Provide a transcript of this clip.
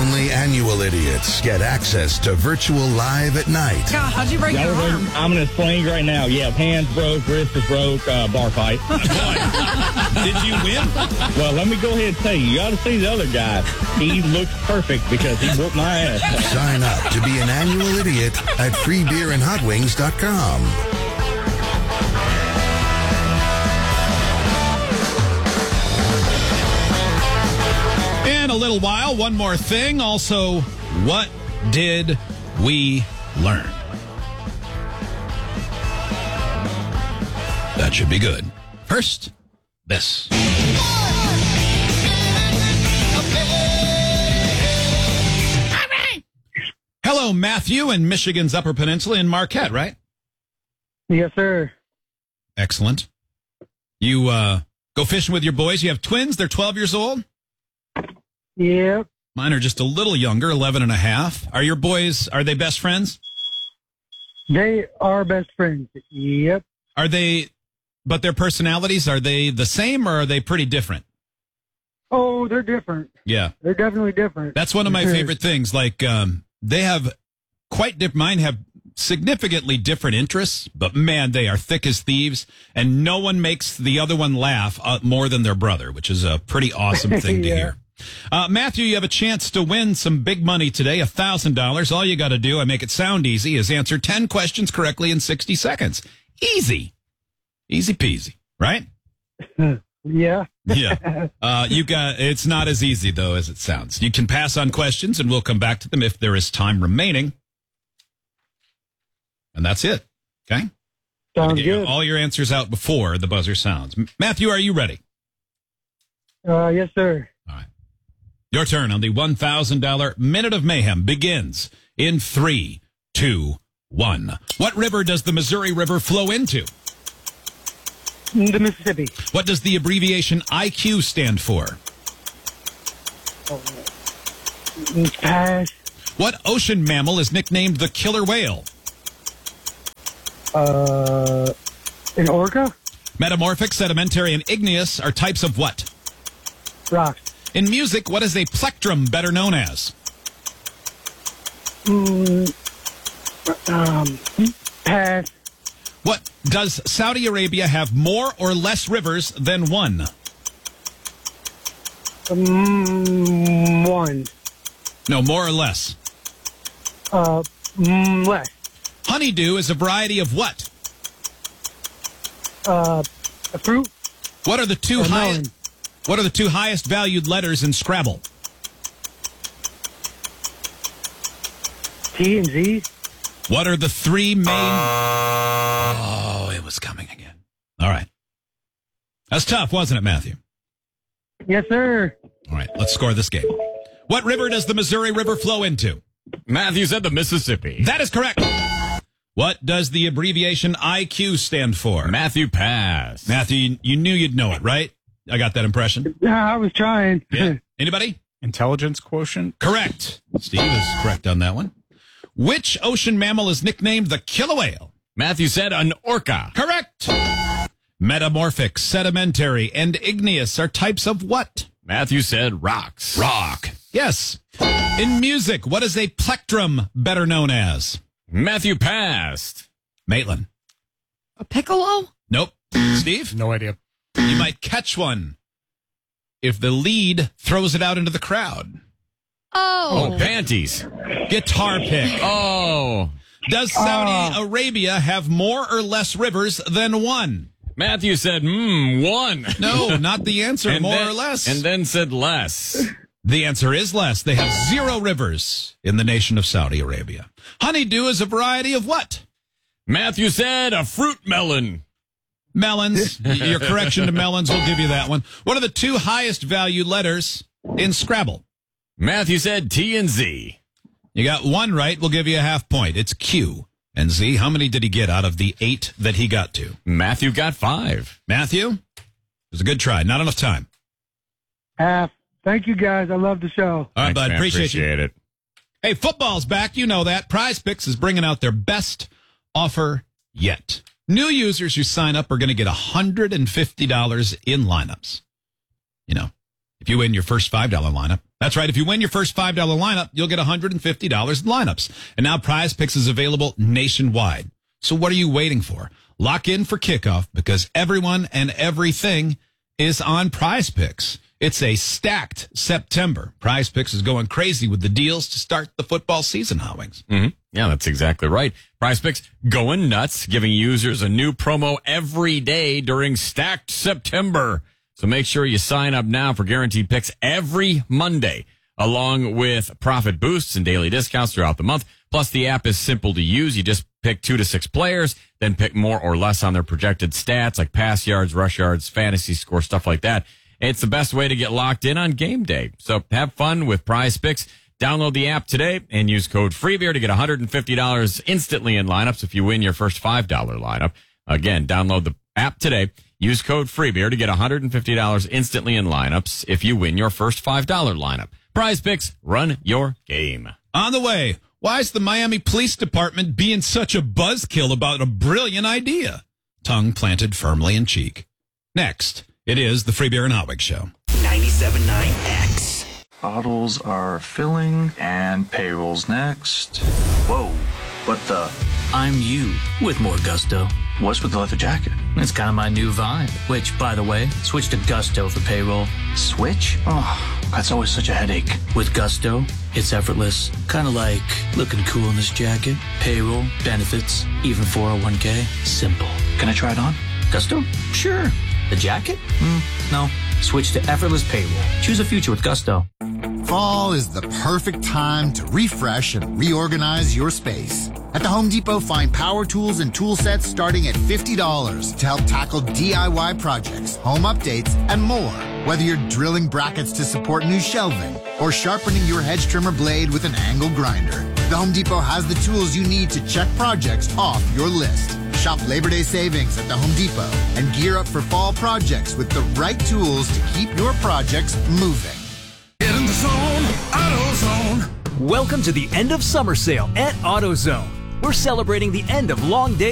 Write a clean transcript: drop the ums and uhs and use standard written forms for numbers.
Only annual idiots get access to Virtual Live at night. God, how'd you break your arm? I'm in a sling right now. Yeah, hands broke, wrist is broke, bar fight. Did you win? Well, let me go ahead and tell you ought to see the other guy. He looks perfect because he whooped my ass. Sign up to be an annual idiot at freebeerandhotwings.com. In a little while, one more thing. Also, what did we learn? That should be good. First, this. Hello, Matthew in Michigan's Upper Peninsula in Marquette, right? Yes, sir. Excellent. You go fishing with your boys. You have twins. They're 12 years old. Yep. Mine are just a little younger, 11 and a half. Are your boys, are they best friends? They are best friends. Yep. Are they, but their personalities, are they the same or are they pretty different? Oh, they're different. Yeah. They're definitely different. That's one of my favorite things. Like, they have quite different, mine have significantly different interests, but man, they are thick as thieves, and no one makes the other one laugh more than their brother, which is a pretty awesome thing to hear. Matthew, you have a chance to win some big money today, $1,000. All you got to do, I make it sound easy, is answer 10 questions correctly in 60 seconds. Easy. Easy peasy, right? Yeah. Yeah. It's not as easy, though, as it sounds. You can pass on questions, and we'll come back to them if there is time remaining. And that's it. Okay? Sounds good. All your answers out before the buzzer sounds. Matthew, are you ready? Yes, sir. All right. Your turn on the $1,000 Minute of Mayhem begins in 3, 2, 1. What river does the Missouri River flow into? The Mississippi. What does the abbreviation IQ stand for? Pass. What ocean mammal is nicknamed the killer whale? An orca? Metamorphic, sedimentary, and igneous are types of what? Rocks. In music, what is a plectrum better known as? Pass. What does Saudi Arabia have more or less rivers than one? One. No, more or less. Less. Honeydew is a variety of what? A fruit. What are the two highest valued letters in Scrabble? T and Z. What are the three main... Oh, it was coming again. All right. That's tough, wasn't it, Matthew? Yes, sir. All right, let's score this game. What river does the Missouri River flow into? Matthew said the Mississippi. That is correct. What does the abbreviation IQ stand for? Matthew passed. Matthew, you knew you'd know it, right? I got that impression. I was trying. Yeah. Anybody? Intelligence quotient? Correct. Steve is correct on that one. Which ocean mammal is nicknamed the killer whale? Matthew said an orca. Correct. Metamorphic, sedimentary, and igneous are types of what? Matthew said rocks. Rock. Yes. In music, what is a plectrum better known as? Matthew passed. Maitland. A piccolo? Nope. Steve? No idea. You might catch one if the lead throws it out into the crowd. Oh. Oh, panties. Guitar pick. Oh. Does Saudi Arabia have more or less rivers than one? Matthew said, one. No, not the answer. Or less. And then said less. The answer is less. They have 0 rivers in the nation of Saudi Arabia. Honeydew is a variety of what? Matthew said a fruit melon. Melons. Your correction to melons, we'll give you that one. What are the two highest value letters in Scrabble? Matthew said T and Z. You got one right. We'll give you a half point. It's Q and Z. How many did he get out of the 8 that he got to? Matthew got 5. Matthew? It was a good try. Not enough time. Half. Thank you, guys. I love the show. All right, Thanks, bud. man. Appreciate you. it. Hey, football's back. You know that. Prize Picks is bringing out their best offer yet. New users who sign up are going to get $150 in lineups. You know, if you win your first $5 lineup. That's right. If you win your first $5 lineup, you'll get $150 in lineups. And now Prize Picks is available nationwide. So what are you waiting for? Lock in for kickoff because everyone and everything is on Prize Picks. It's a stacked September. Prize Picks is going crazy with the deals to start the football season, Hot Wings. Mm-hmm. Yeah, that's exactly right. Prize Picks going nuts, giving users a new promo every day during stacked September. So make sure you sign up now for guaranteed picks every Monday, along with profit boosts and daily discounts throughout the month. Plus, the app is simple to use. You just pick 2 to 6 players, then pick more or less on their projected stats like pass yards, rush yards, fantasy score, stuff like that. It's the best way to get locked in on game day. So have fun with Prize Picks. Download the app today and use code FREEBEER to get $150 instantly in lineups if you win your first $5 lineup. Again, download the app today. Use code FREEBEER to get $150 instantly in lineups if you win your first $5 lineup. Prize Picks, run your game. On the way, why is the Miami Police Department being such a buzzkill about a brilliant idea? Tongue planted firmly in cheek. Next, it is the Free Beer and Hot Wings Show. 97.9X. Bottles are filling and payrolls next. Whoa, what the? I'm you with more gusto. What's with the leather jacket? It's kind of my new vibe, which, by the way, switch to Gusto for payroll. Switch? Oh, that's always such a headache. With Gusto, it's effortless. Kind of like looking cool in this jacket. Payroll, benefits, even 401k. Simple. Can I try it on? Gusto? Sure. The jacket? No. Switch to effortless payroll. Choose a future with Gusto. Fall is the perfect time to refresh and reorganize your space. At the Home Depot, find power tools and tool sets starting at $50 to help tackle DIY projects, home updates, and more. Whether you're drilling brackets to support new shelving or sharpening your hedge trimmer blade with an angle grinder, the Home Depot has the tools you need to check projects off your list. Shop Labor Day savings at the Home Depot and gear up for fall projects with the right tools to keep your projects moving. Get in the zone, AutoZone. Welcome to the end of summer sale at AutoZone. We're celebrating the end of long days